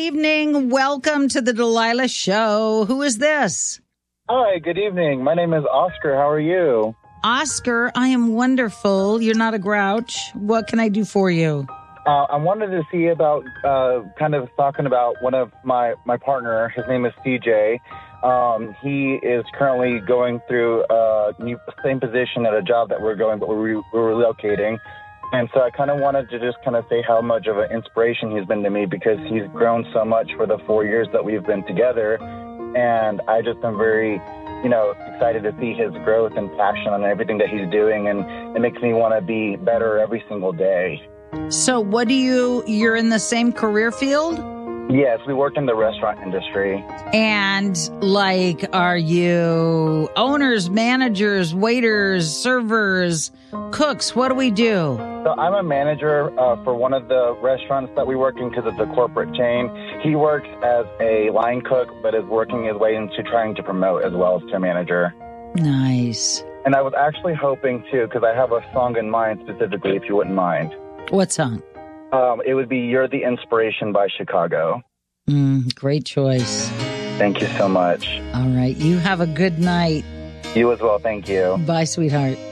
evening. Welcome to the Delilah Show. Who is this? Hi, good evening. My name is Oscar. How are you? Oscar, I am wonderful. You're not a grouch. What can I do for you? I wanted to see about kind of talking about one of my partner. His name is CJ. He is currently going through same position at a job that we're going, but we're relocating. And so I kind of wanted to just kind of say how much of an inspiration he's been to me, because he's grown so much for the 4 years that we've been together. And I just am very, excited to see his growth and passion on everything that he's doing. And it makes me want to be better every single day. So you're in the same career field? Yes, we work in the restaurant industry. And are you owners, managers, waiters, servers, cooks? What do we do? So I'm a manager for one of the restaurants that we work in, because it's a corporate chain. He works as a line cook, but is working his way into trying to promote as well as to a manager. Nice. And I was actually hoping to, because I have a song in mind specifically, if you wouldn't mind. What song? It would be You're the Inspiration by Chicago. Great choice. Thank you so much. All right. You have a good night. You as well. Thank you. Bye, sweetheart.